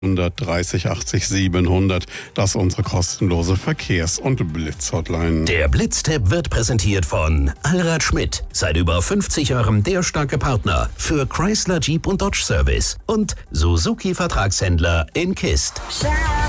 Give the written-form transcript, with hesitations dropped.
130 80 700. Das ist unsere kostenlose Verkehrs- und Blitz-Hotline. Der Blitztipp wird präsentiert von Allrad Schmidt. Seit über 50 Jahren der starke Partner für Chrysler, Jeep und Dodge Service. Und Suzuki Vertragshändler in Kist. Schatz,